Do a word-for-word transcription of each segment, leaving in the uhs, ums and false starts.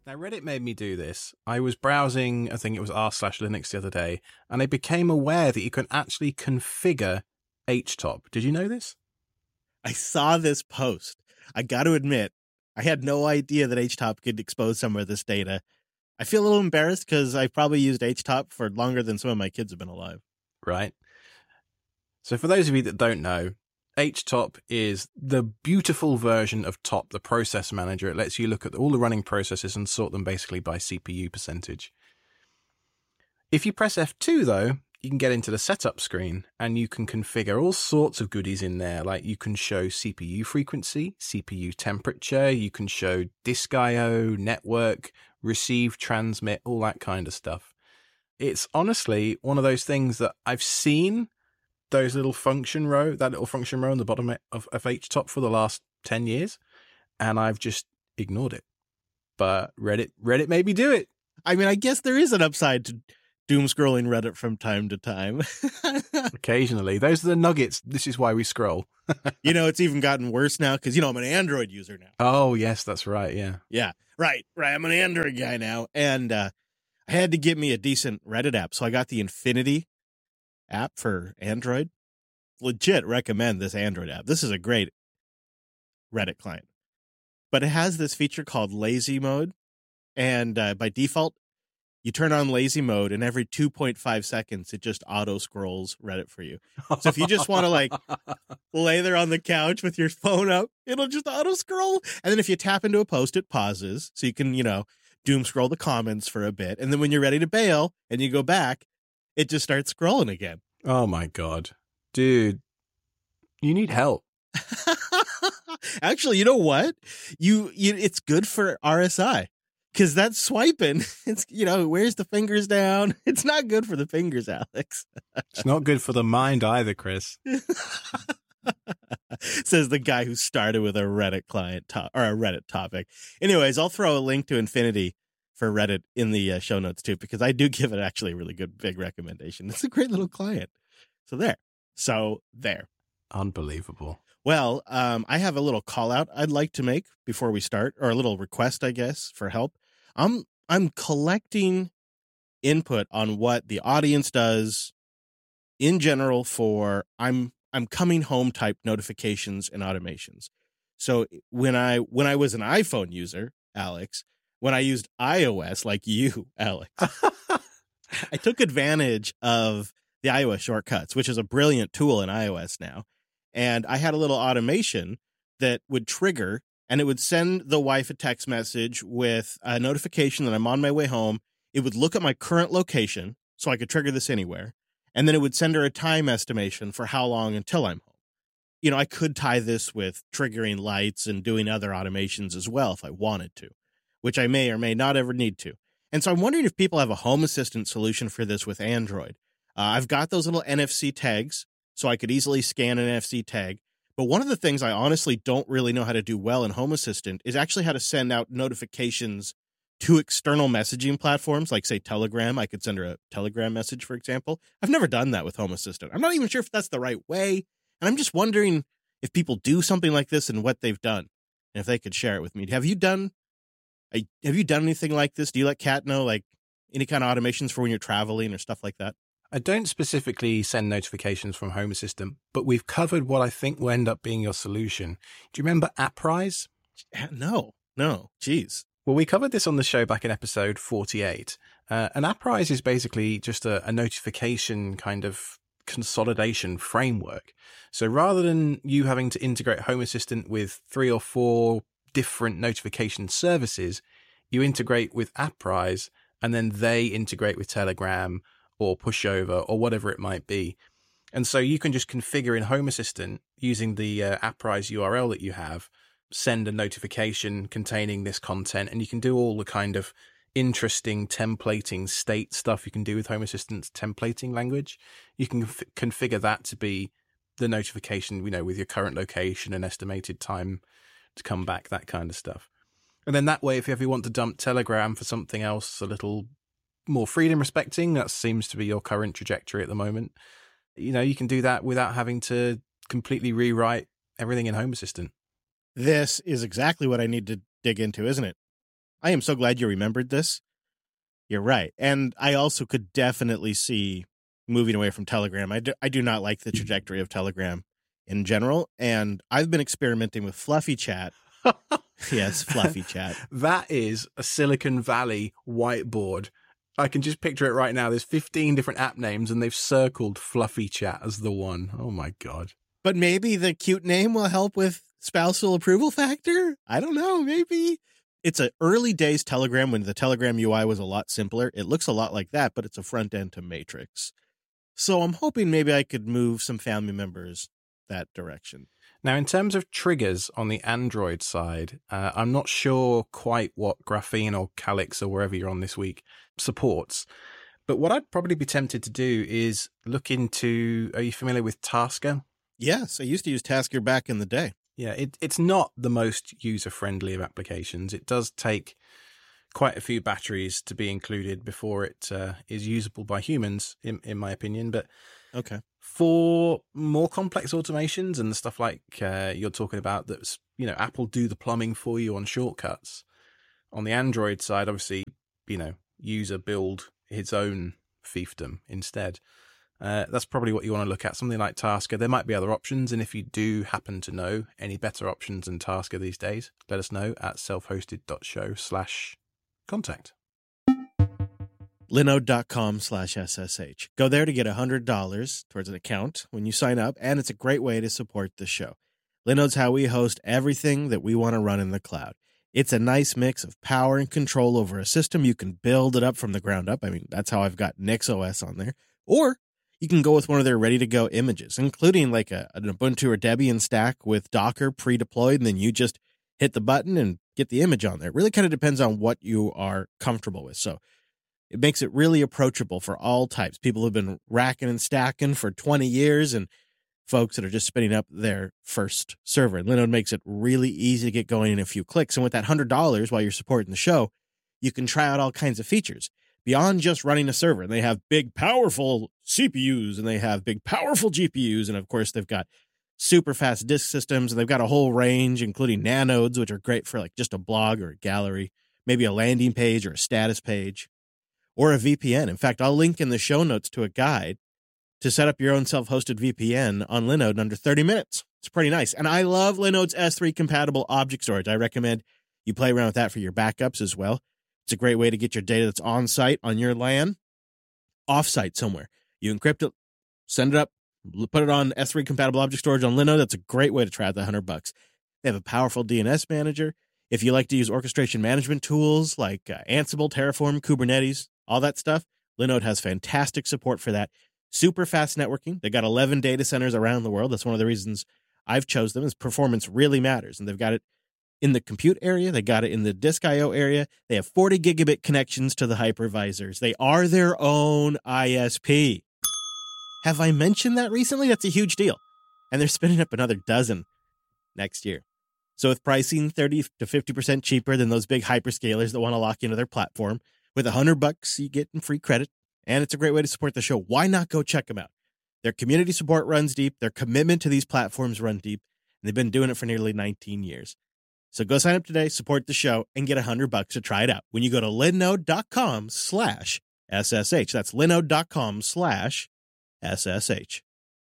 Now, Reddit made me do this. I was browsing, I think it was r slash Linux the other day, and I became aware that you can actually configure H top. Did you know this? I saw this post. I got to admit, I had no idea that H top could expose some of this data. I feel a little embarrassed because I've probably used H top for longer than some of my kids have been alive. Right. So for those of you that don't know, H top is the beautiful version of Top, the process manager. It lets you look at all the running processes and sort them basically by C P U percentage. If you press F two, though, you can get into the setup screen and you can configure all sorts of goodies in there. Like you can show C P U frequency, C P U temperature, you can show disk I O, network, receive, transmit, all that kind of stuff. It's honestly one of those things that I've seen those little function row, that little function row on the bottom of, of H top for the last ten years, and I've just ignored it. But Reddit, Reddit made me do it. I mean, I guess there is an upside to doom scrolling Reddit from time to time. Occasionally. Those are the nuggets. This is why we scroll. You know, it's even gotten worse now because, you know, I'm an Android user now. Oh, yes, that's right. Yeah. Yeah. Right. Right. I'm an Android guy now. And uh, I had to get me a decent Reddit app. So I got the Infinity app for Android. Legit recommend this Android app. This is a great Reddit client. But it has this feature called lazy mode. And uh, by default, you turn on lazy mode, and every two point five seconds, it just auto-scrolls Reddit for you. So if you just want to, like, lay there on the couch with your phone up, it'll just auto-scroll. And then if you tap into a post, it pauses. So you can, you know, doom scroll the comments for a bit. And then when you're ready to bail and you go back, it just starts scrolling again. Oh, my God. Dude, you need help. Actually, you know what? You, you It's good for R S I. Because that's swiping. It's, you know, where's the fingers down? It's not good for the fingers, Alex. It's not good for the mind either, Chris. Says the guy who started with a Reddit client to- or a Reddit topic. Anyways, I'll throw a link to Infinity for Reddit in the uh, show notes too, because I do give it actually a really good big recommendation. It's a great little client. So there. So there. Unbelievable. Well, um, I have a little call out I'd like to make before we start, or a little request, I guess, for help. I'm I'm collecting input on what the audience does in general for I'm I'm coming home type notifications and automations. So when I when I was an iPhone user, Alex, when I used iOS like you, Alex, I took advantage of the iOS shortcuts, which is a brilliant tool in iOS now. And I had a little automation that would trigger, and it would send the wife a text message with a notification that I'm on my way home. It would look at my current location, so I could trigger this anywhere. And then it would send her a time estimation for how long until I'm home. You know, I could tie this with triggering lights and doing other automations as well if I wanted to, which I may or may not ever need to. And so I'm wondering if people have a Home Assistant solution for this with Android. Uh, I've got those little N F C tags, so I could easily scan an N F C tag. But one of the things I honestly don't really know how to do well in Home Assistant is actually how to send out notifications to external messaging platforms, like, say, Telegram. I could send her a Telegram message, for example. I've never done that with Home Assistant. I'm not even sure if that's the right way. And I'm just wondering if people do something like this and what they've done, and if they could share it with me. Have you done have you done anything like this? Do you let Kat know, like, any kind of automations for when you're traveling or stuff like that? I don't specifically send notifications from Home Assistant, but we've covered what I think will end up being your solution. Do you remember AppRise? No, no, geez. Well, we covered this on the show back in episode forty-eight. Uh, and AppRise is basically just a, a notification kind of consolidation framework. So rather than you having to integrate Home Assistant with three or four different notification services, you integrate with AppRise, and then they integrate with Telegram or Pushover or whatever it might be. And so you can just configure in Home Assistant using the uh, AppRise U R L that you have, send a notification containing this content, and you can do all the kind of interesting templating state stuff you can do with Home Assistant's templating language. You can f- configure that to be the notification, you know, with your current location and estimated time to come back, that kind of stuff. And then that way, if you ever want to dump Telegram for something else a little more freedom respecting, that seems to be your current trajectory at the moment, you know, you can do that without having to completely rewrite everything in Home Assistant. This is exactly what I need to dig into, isn't it? I am so glad you remembered this. You're right. And I also could definitely see moving away from Telegram. I do, I do not like the trajectory of Telegram in general. And I've been experimenting with Fluffy Chat. Yes, Fluffy Chat. That is a Silicon Valley whiteboard. I can just picture it right now. There's fifteen different app names and they've circled Fluffy Chat as the one. Oh my God. But maybe the cute name will help with spousal approval factor? I don't know. Maybe. It's an early days Telegram when the Telegram U I was a lot simpler. It looks a lot like that, but it's a front end to Matrix. So I'm hoping maybe I could move some family members that direction. Now, in terms of triggers on the Android side, uh, I'm not sure quite what Graphene or Calyx or wherever you're on this week supports. But what I'd probably be tempted to do is look into, are you familiar with Tasker? Yes, I used to use Tasker back in the day. Yeah, it, it's not the most user-friendly of applications. It does take quite a few batteries to be included before it uh, is usable by humans, in, in my opinion. But okay, for more complex automations and the stuff like uh, you're talking about, that's, you know, Apple do the plumbing for you on shortcuts. On the Android side, obviously, you know, user build his own fiefdom instead. Uh, that's probably what you want to look at, something like Tasker. There might be other options, and if you do happen to know any better options than Tasker these days, let us know at selfhosted.show slash contact. Linode.com slash SSH. Go there to get one hundred dollars towards an account when you sign up, and it's a great way to support the show. Linode's how we host everything that we want to run in the cloud. It's a nice mix of power and control over a system. You can build it up from the ground up. I mean, that's how I've got NixOS on there. Or you can go with one of their ready-to-go images, including like a, an Ubuntu or Debian stack with Docker pre-deployed, and then you just hit the button and get the image on there. It really kind of depends on what you are comfortable with. So it makes it really approachable for all types. People have been racking and stacking for twenty years, and folks that are just spinning up their first server. And Linode makes it really easy to get going in a few clicks. And with that one hundred dollars while you're supporting the show, you can try out all kinds of features beyond just running a server. And they have big, powerful C P Us, and they have big, powerful G P Us. And of course, they've got super fast disk systems, and they've got a whole range, including nanodes, which are great for like just a blog or a gallery, maybe a landing page or a status page, or a V P N. In fact, I'll link in the show notes to a guide to set up your own self-hosted V P N on Linode in under thirty minutes. It's pretty nice. And I love Linode's S three compatible object storage. I recommend you play around with that for your backups as well. It's a great way to get your data that's on site on your LAN, off site somewhere. You encrypt it, send it up, put it on S three compatible object storage on Linode. That's a great way to try out the one hundred bucks. They have a powerful D N S manager. If you like to use orchestration management tools like uh, Ansible, Terraform, Kubernetes, all that stuff, Linode has fantastic support for that. Super fast networking. They got eleven data centers around the world. That's one of the reasons I've chose them, is performance really matters. And they've got it in the compute area. They got it in the disk I O area. They have forty gigabit connections to the hypervisors. They are their own I S P. Have I mentioned that recently? That's a huge deal. And they're spinning up another dozen next year. So with pricing thirty to fifty percent cheaper than those big hyperscalers that want to lock into their platform, with a hundred bucks, you get free credit. And it's a great way to support the show. Why not go check them out? Their community support runs deep. Their commitment to these platforms run deep. And they've been doing it for nearly nineteen years. So go sign up today, support the show, and get a hundred bucks to try it out when you go to linode.com slash SSH. That's linode.com slash SSH.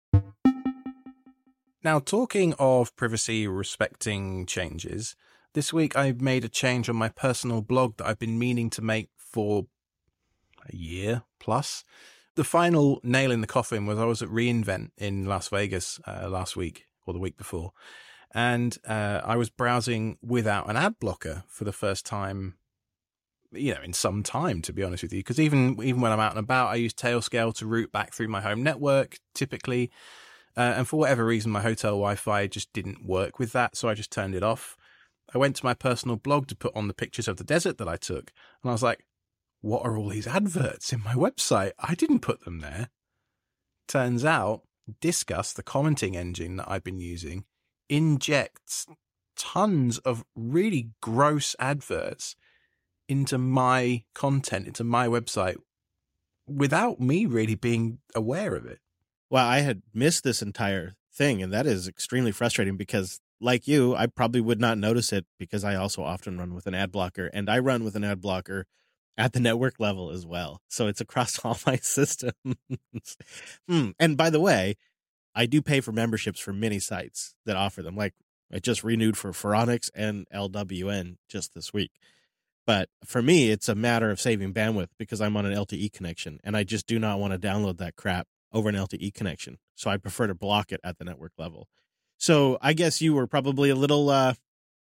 Now, talking of privacy respecting changes, this week I made a change on my personal blog that I've been meaning to make for a year plus. The final nail in the coffin was I was at reInvent in Las Vegas uh, last week or the week before. And uh, I was browsing without an ad blocker for the first time, you know, in some time, to be honest with you. Because even, even when I'm out and about, I use Tailscale to route back through my home network, typically. Uh, and for whatever reason, my hotel Wi-Fi just didn't work with that, so I just turned it off. I went to my personal blog to put on the pictures of the desert that I took, and I was like, what are all these adverts in my website? I didn't put them there. Turns out, Disqus, the commenting engine that I've been using, injects tons of really gross adverts into my content, into my website, without me really being aware of it. Well, I had missed this entire thing, and that is extremely frustrating because like you, I probably would not notice it because I also often run with an ad blocker, and I run with an ad blocker at the network level as well. So it's across all my systems. hmm. And by the way, I do pay for memberships for many sites that offer them. Like I just renewed for Phoronix and L W N just this week. But for me, it's a matter of saving bandwidth because I'm on an L T E connection, and I just do not want to download that crap over an L T E connection. So I prefer to block it at the network level. So I guess you were probably a little, uh,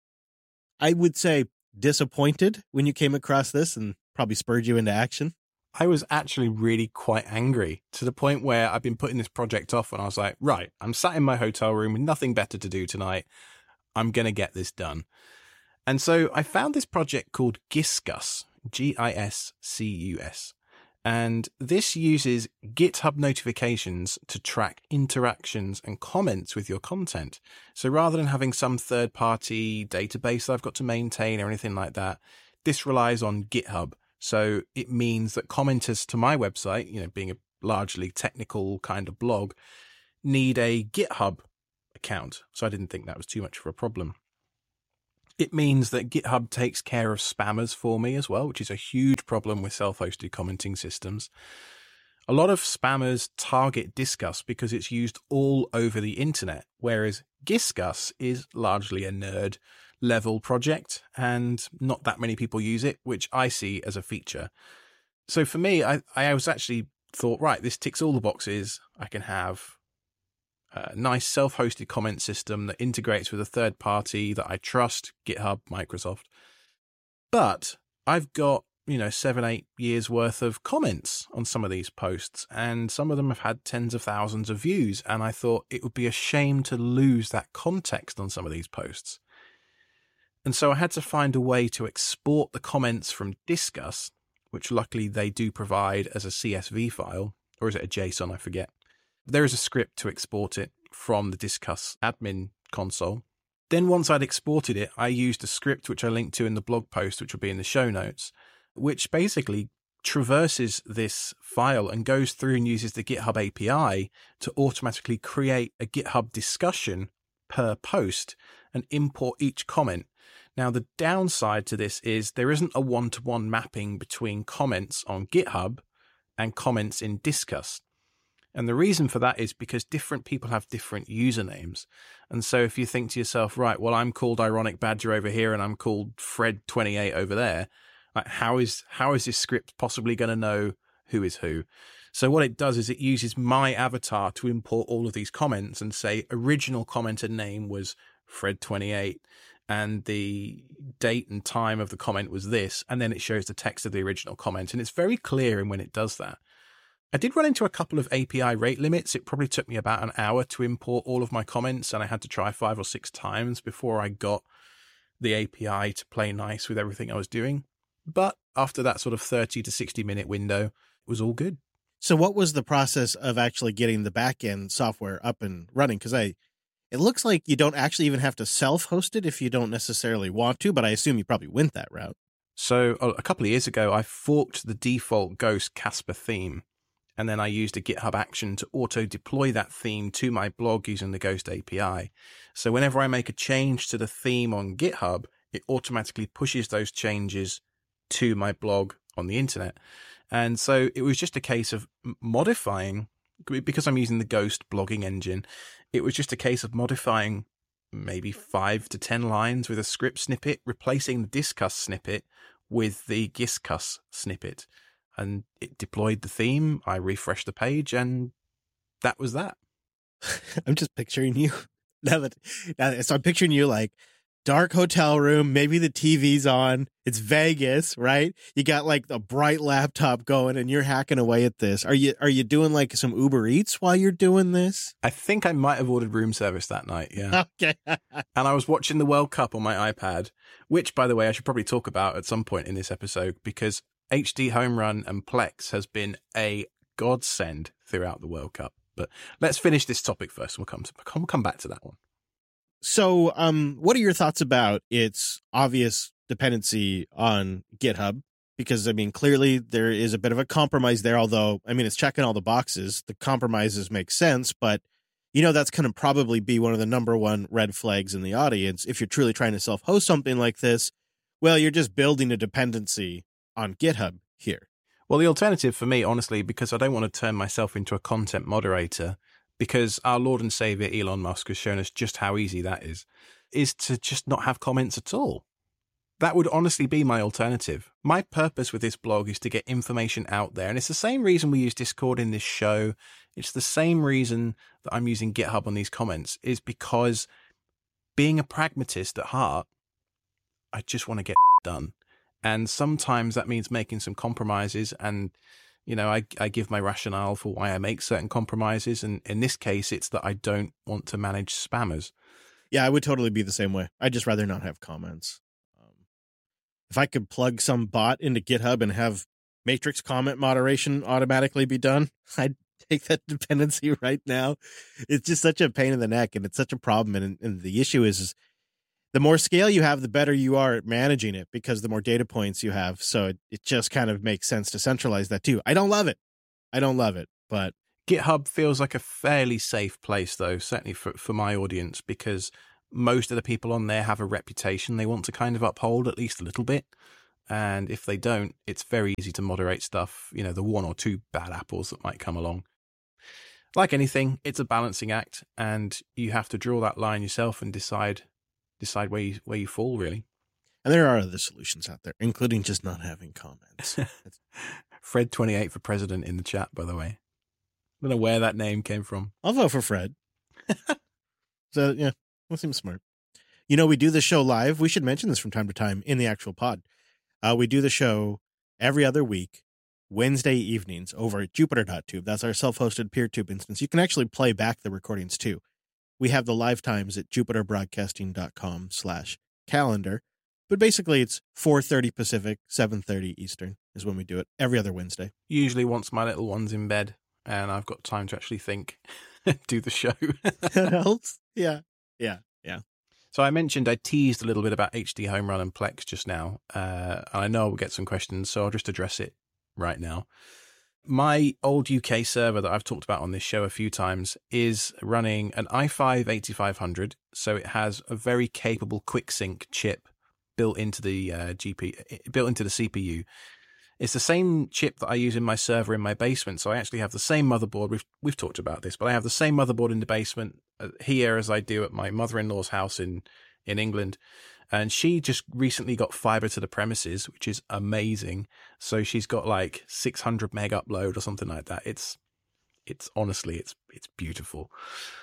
I would say, disappointed when you came across this and probably spurred you into action. I was actually really quite angry to the point where I've been putting this project off and I was like, right, I'm sat in my hotel room with nothing better to do tonight. I'm going to get this done. And so I found this project called Giscus, G I S C U S. And this uses GitHub notifications to track interactions and comments with your content. So rather than having some third-party database that I've got to maintain or anything like that, this relies on GitHub. So it means that commenters to my website, you know, being a largely technical kind of blog, need a GitHub account. So I didn't think that was too much of a problem. It means that GitHub takes care of spammers for me as well, which is a huge problem with self-hosted commenting systems. A lot of spammers target Disqus because it's used all over the internet, whereas Giscus is largely a nerd level project and not that many people use it, which I see as a feature. So for me, I, I was actually thought, right, this ticks all the boxes. I can have a nice self-hosted comment system that integrates with a third party that I trust, GitHub, Microsoft. But I've got, you know, seven, eight years worth of comments on some of these posts, and some of them have had tens of thousands of views. And I thought it would be a shame to lose that context on some of these posts. And so I had to find a way to export the comments from Disqus, which luckily they do provide as a C S V file, or is it a JSON? I forget. There is a script to export it from the Disqus admin console. Then once I'd exported it, I used a script which I linked to in the blog post, which will be in the show notes, which basically traverses this file and goes through and uses the GitHub A P I to automatically create a GitHub discussion per post and import each comment. Now, the downside to this is there isn't a one-to-one mapping between comments on GitHub and comments in Disqus. And the reason for that is because different people have different usernames. And so if you think to yourself, right, well, I'm called Ironic Badger over here and I'm called Fred twenty-eight over there, like how is how is this script possibly going to know who is who? So what it does is it uses my avatar to import all of these comments and say original commenter name was Fred twenty-eight and the date and time of the comment was this, and then it shows the text of the original comment. And it's very clear in when it does that. I did run into a couple of A P I rate limits. It probably took me about an hour to import all of my comments, and I had to try five or six times before I got the A P I to play nice with everything I was doing. But after that sort of thirty to sixty minute window, it was all good. So what was the process of actually getting the backend software up and running? Because I, it looks like you don't actually even have to self-host it if you don't necessarily want to, but I assume you probably went that route. So a couple of years ago, I forked the default Ghost Casper theme. And then I used a GitHub action to auto-deploy that theme to my blog using the Ghost A P I. So whenever I make a change to the theme on GitHub, it automatically pushes those changes to my blog on the internet. And so it was just a case of modifying, because I'm using the Ghost blogging engine, it was just a case of modifying maybe five to ten lines with a script snippet, replacing the Disqus snippet with the Giscus snippet. And it deployed the theme, I refreshed the page, and that was that. I'm just picturing you. Now that, now that, so I'm picturing you like dark hotel room, maybe the T V's on, it's Vegas, right? You got like a bright laptop going and you're hacking away at this. Are you are you doing like some Uber Eats while you're doing this? I think I might have ordered room service that night, yeah. Okay. And I was watching the World Cup on my iPad, which, by the way, I should probably talk about at some point in this episode, because H D Home Run and Plex has been a godsend throughout the World Cup. But let's finish this topic first. We'll come to, we'll come back to that one. So, um, what are your thoughts about its obvious dependency on GitHub? Because, I mean, clearly there is a bit of a compromise there, although, I mean, it's checking all the boxes. The compromises make sense, but you know, that's going to probably be one of the number one red flags in the audience. If you're truly trying to self-host something like this, well, you're just building a dependency on GitHub here. Well, the alternative for me, honestly, because I don't want to turn myself into a content moderator, because our Lord and Savior Elon Musk has shown us just how easy that is, is to just not have comments at all. That would honestly be my alternative. My purpose with this blog is to get information out there. And it's the same reason we use Discord in this show. It's the same reason that I'm using GitHub on these comments, is because being a pragmatist at heart, I just want to get done. And sometimes that means making some compromises. And, you know, I, I give my rationale for why I make certain compromises. And in this case, it's that I don't want to manage spammers. Yeah, I would totally be the same way. I'd just rather not have comments. If I could plug some bot into GitHub and have matrix comment moderation automatically be done, I'd take that dependency right now. It's just such a pain in the neck, and it's such a problem. And, and the issue is, is the more scale you have, the better you are at managing it, because the more data points you have. So it, it just kind of makes sense to centralize that too. I don't love it. I don't love it, but GitHub feels like a fairly safe place, though, certainly for, for my audience, because most of the people on there have a reputation they want to kind of uphold at least a little bit. And if they don't, it's very easy to moderate stuff, you know, the one or two bad apples that might come along. Like anything, it's a balancing act, and you have to draw that line yourself and decide decide where you, where you fall, really. And there are other solutions out there, including just not having comments. Fred twenty-eight for president in the chat, by the way. I don't know where that name came from. I'll vote for Fred. So, yeah. That seems smart. You know, we do the show live. We should mention this from time to time in the actual pod. Uh, we do the show every other week, Wednesday evenings over at Jupiter dot tube. That's our self-hosted PeerTube instance. You can actually play back the recordings too. We have the live times at jupiter broadcasting dot com slash calendar. But basically it's four thirty Pacific, seven thirty Eastern is when we do it every other Wednesday. Usually once my little one's in bed and I've got time to actually think, do the show. That helps. Yeah. Yeah, yeah. So I mentioned, I teased a little bit about H D Home Run and Plex just now. Uh, I know we'll get some questions, so I'll just address it right now. My old U K server that I've talked about on this show a few times is running an i five eighty-five hundred. So it has a very capable QuickSync chip built into the uh, G P U, built into the C P U. It's the same chip that I use in my server in my basement. So I actually have the same motherboard. We've we've talked about this, but I have the same motherboard in the basement here as I do at my mother-in-law's house in, in England. And she just recently got fiber to the premises, which is amazing. So she's got like six hundred meg upload or something like that. It's, it's honestly, it's, it's beautiful.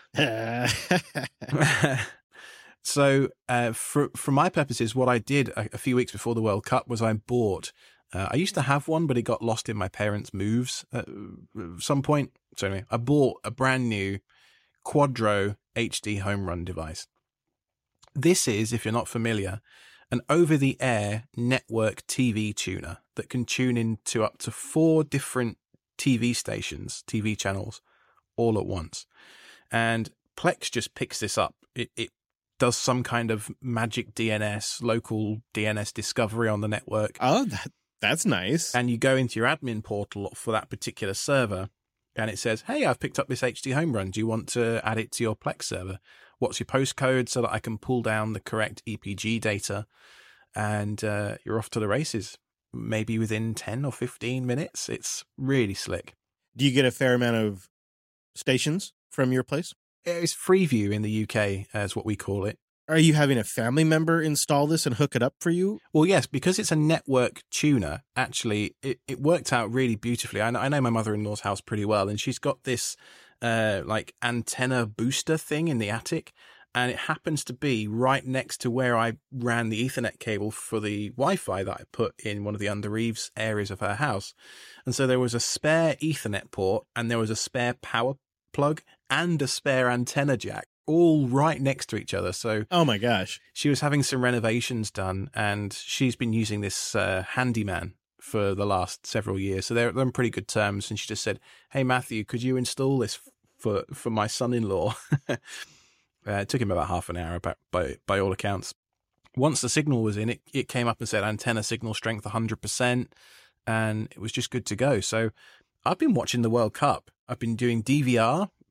So uh, for, for my purposes, what I did a, a few weeks before the World Cup was I bought, uh, I used to have one, but it got lost in my parents' moves at some point. So anyway, I bought a brand new Quadro H D Home Run device. This is, if you're not familiar, an over-the-air network T V tuner that can tune into up to four different T V stations, T V channels, all at once. And Plex just picks this up. It, it does some kind of magic D N S, local D N S discovery on the network. Oh, that, that's nice. And you go into your admin portal for that particular server, and it says, hey, I've picked up this H D Home Run. Do you want to add it to your Plex server? What's your postcode so that I can pull down the correct E P G data? And uh, you're off to the races, maybe within ten or fifteen minutes. It's really slick. Do you get a fair amount of stations from your place? It's Freeview in the U K, as what we call it. Are you having a family member install this and hook it up for you? Well, yes, because it's a network tuner, actually, it, it worked out really beautifully. I know, I know my mother-in-law's house pretty well, and she's got this uh, like antenna booster thing in the attic, and it happens to be right next to where I ran the Ethernet cable for the Wi-Fi that I put in one of the under eaves areas of her house. And so there was a spare Ethernet port, and there was a spare power plug and a spare antenna jack, all right next to each other. So, oh my gosh, she was having some renovations done, and she's been using this uh, handyman for the last several years. So they're, they're on pretty good terms. And she just said, hey, Matthew, could you install this for, for my son-in-law? uh, it took him about half an hour, by, by, by all accounts. Once the signal was in, it, it came up and said antenna signal strength one hundred percent, and it was just good to go. So I've been watching the World Cup. I've been doing D V R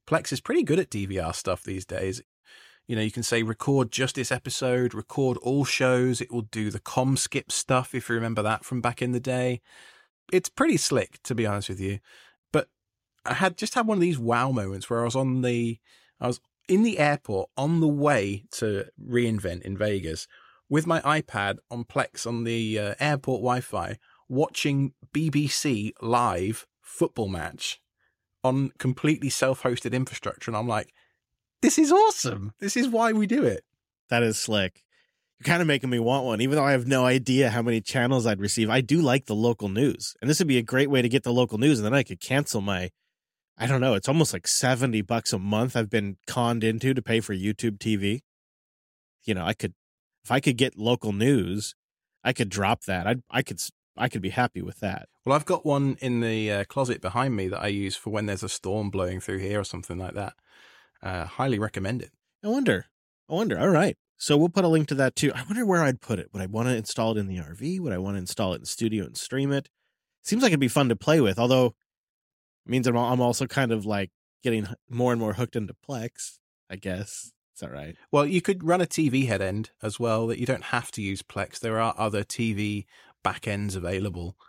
Plex is pretty good at D V R stuff these days. You know, you can say record just this episode, record all shows. It will do the com skip stuff, if you remember that from back in the day. It's pretty slick, to be honest with you. But I had just had one of these wow moments where I was on the, I was in the airport on the way to reInvent in Vegas with my iPad on Plex on the uh, airport Wi-Fi, watching B B C live football match on completely self-hosted infrastructure. And I'm like, this is awesome. This is why we do it. That is slick. You're kind of making me want one, even though I have no idea how many channels I'd receive. I do like the local news, and this would be a great way to get the local news, and then I could cancel my, I don't know, it's almost like seventy bucks a month I've been conned into to pay for YouTube T V. You know, I could, if I could get local news, I could drop that. I I could I could be happy with that. Well, I've got one in the uh, closet behind me that I use for when there's a storm blowing through here or something like that. Uh, highly recommend it. I wonder. I wonder. All right. So we'll put a link to that too. I wonder where I'd put it. Would I want to install it in the R V? Would I want to install it in the studio and stream it? Seems like it'd be fun to play with, although it means I'm I'm also kind of like getting more and more hooked into Plex, I guess. Is that right? Well, you could run a T V head end as well, that you don't have to use Plex. There are other T V back ends available.